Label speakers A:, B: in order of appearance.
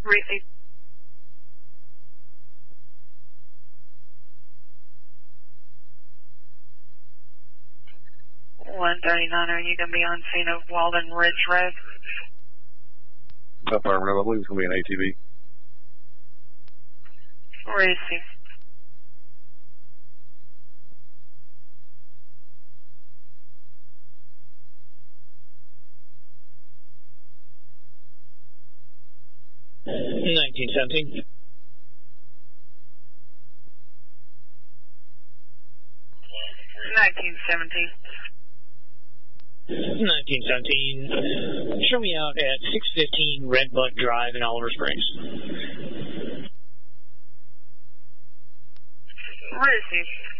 A: Receive. 139, are you going to be on scene of Walden Ridge Road?
B: Affirmative, I believe it's going to be an ATV.
A: Receive.
C: $19.17.
A: 1917.
C: 1917. Show me out at 615 Redbud Drive in Oliver Springs.
A: Receive.